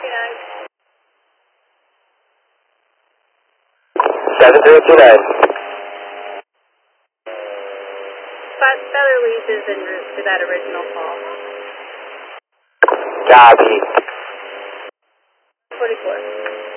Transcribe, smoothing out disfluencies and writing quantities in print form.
7329. Feather Leaf is en route to that original call. Copy. 44.